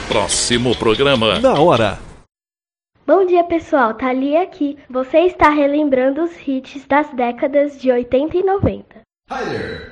Próximo programa. Na hora. Bom dia, pessoal. Thalia aqui. Você está relembrando os hits das décadas de 80 e 90. Hi there.